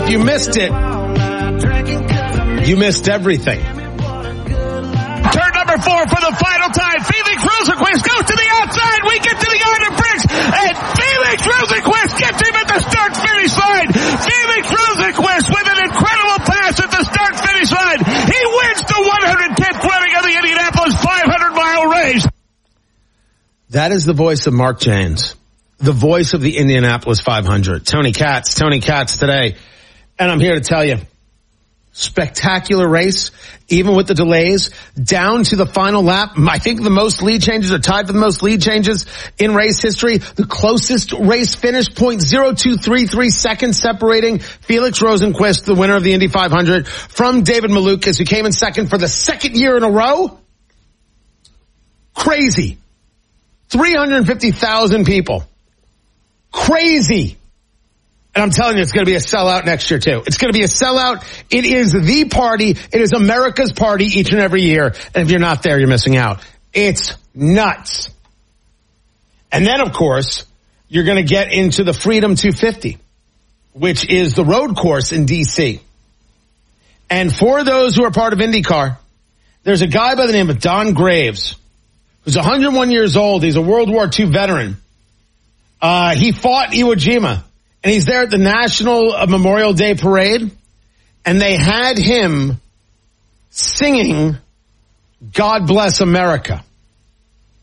you missed it, you missed everything. Turn number 4 for the final time. Felix Rosenqvist goes to the outside. We get to the iron bricks, and Felix Rosenqvist gets him at the start-finish line. Felix Rosenqvist with an incredible pass at the start-finish line. He wins the 110th running of the Indianapolis 500-mile race. That is the voice of Mark Jaynes, the voice of the Indianapolis 500. Tony Katz today. And I'm here to tell you, spectacular race, even with the delays, down to the final lap. I think the most lead changes are tied for the most lead changes in race history. The closest race finish, 0.0233 seconds separating Felix Rosenqvist, the winner of the Indy 500, from David Malukas, who came in second for the second year in a row. Crazy. 350,000 people. Crazy. And I'm telling you, it's going to be a sellout next year, too. It's going to be a sellout. It is the party. It is America's party each and every year. And if you're not there, you're missing out. It's nuts. And then, of course, you're going to get into the Freedom 250, which is the road course in D.C. And for those who are part of IndyCar, there's a guy by the name of Don Graves, who's 101 years old. He's a World War II veteran. He fought Iwo Jima. And he's there at the National Memorial Day Parade, and they had him singing God Bless America.